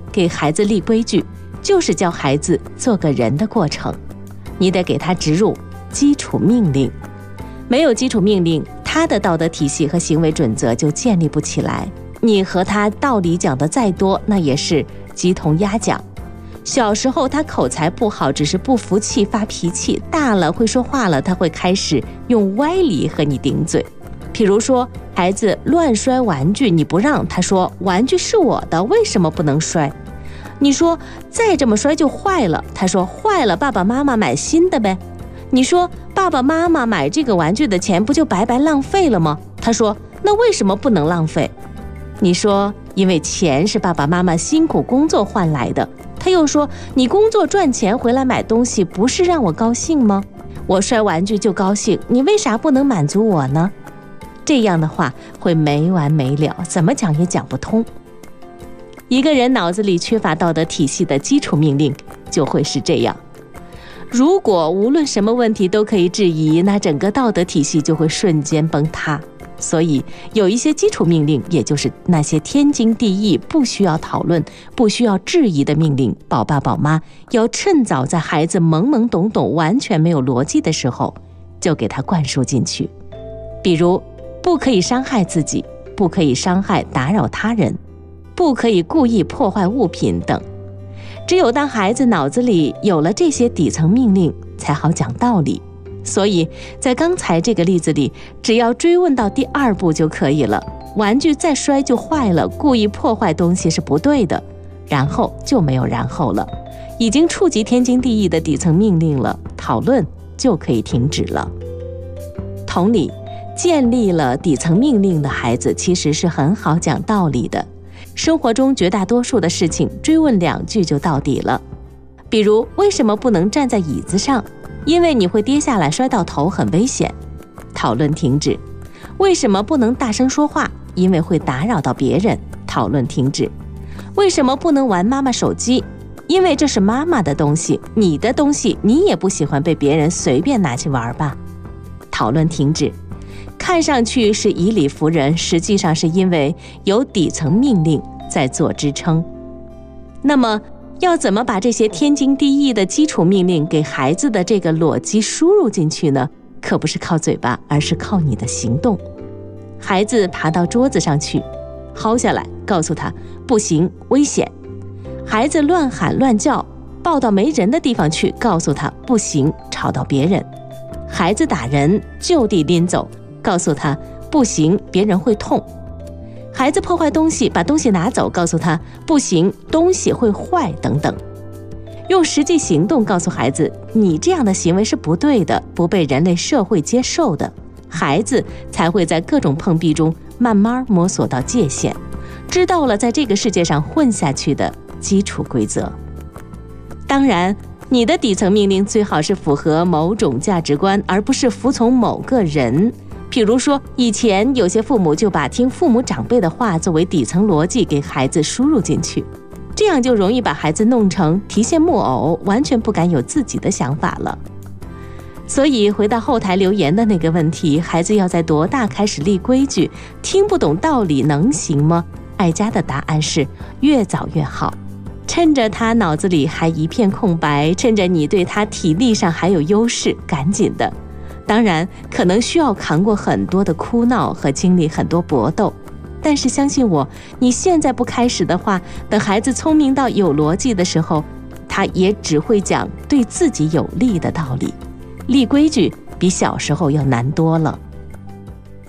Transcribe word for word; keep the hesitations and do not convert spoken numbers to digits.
给孩子立规矩，就是教孩子做个人的过程。你得给他植入基础命令，没有基础命令，他的道德体系和行为准则就建立不起来。你和他道理讲得再多，那也是鸡同鸭讲。小时候他口才不好，只是不服气发脾气，大了会说话了，他会开始用歪理和你顶嘴。譬如说孩子乱摔玩具，你不让，他说玩具是我的，为什么不能摔？你说再这么摔就坏了，他说坏了爸爸妈妈买新的呗。你说爸爸妈妈买这个玩具的钱不就白白浪费了吗？他说那为什么不能浪费？你说因为钱是爸爸妈妈辛苦工作换来的，他又说你工作赚钱回来买东西不是让我高兴吗？我摔玩具就高兴，你为啥不能满足我呢？这样的话会没完没了，怎么讲也讲不通。一个人脑子里缺乏道德体系的基础命令就会是这样。如果无论什么问题都可以质疑，那整个道德体系就会瞬间崩塌。所以有一些基础命令，也就是那些天经地义不需要讨论不需要质疑的命令，宝爸宝妈要趁早在孩子懵懵懂懂完全没有逻辑的时候就给他灌输进去。比如不可以伤害自己，不可以伤害打扰他人，不可以故意破坏物品等。只有当孩子脑子里有了这些底层命令，才好讲道理。所以在刚才这个例子里，只要追问到第二步就可以了。玩具再摔就坏了，故意破坏东西是不对的，然后就没有然后了，已经触及天经地义的底层命令了，讨论就可以停止了。同理，建立了底层命令的孩子其实是很好讲道理的，生活中绝大多数的事情追问两句就到底了。比如为什么不能站在椅子上？因为你会跌下来摔到头，很危险，讨论停止。为什么不能大声说话？因为会打扰到别人，讨论停止。为什么不能玩妈妈手机？因为这是妈妈的东西，你的东西你也不喜欢被别人随便拿去玩吧，讨论停止。看上去是以理服人，实际上是因为有底层命令在做支撑。那么要怎么把这些天经地义的基础命令给孩子的这个逻辑输入进去呢？可不是靠嘴巴，而是靠你的行动。孩子爬到桌子上去，薅下来，告诉他不行，危险。孩子乱喊乱叫，抱到没人的地方去，告诉他不行，吵到别人。孩子打人，就地拎走，告诉他不行，别人会痛。孩子破坏东西，把东西拿走，告诉他不行，东西会坏等等。用实际行动告诉孩子，你这样的行为是不对的，不被人类社会接受的，孩子才会在各种碰壁中慢慢摸索到界限，知道了在这个世界上混下去的基础规则。当然，你的底层命令最好是符合某种价值观，而不是服从某个人。譬如说，以前有些父母就把听父母长辈的话作为底层逻辑给孩子输入进去，这样就容易把孩子弄成提线木偶，完全不敢有自己的想法了。所以回到后台留言的那个问题，孩子要在多大开始立规矩？听不懂道理能行吗？爱家的答案是越早越好，趁着他脑子里还一片空白，趁着你对他体力上还有优势，赶紧的。当然可能需要扛过很多的哭闹和经历很多搏斗，但是相信我，你现在不开始的话，等孩子聪明到有逻辑的时候，他也只会讲对自己有利的道理。立规矩比小时候要难多了。